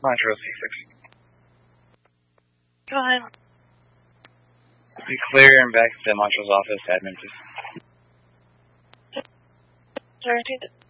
Montrose 66. Go ahead. Be clear and back to the Montrose office, admin, please. Sorry,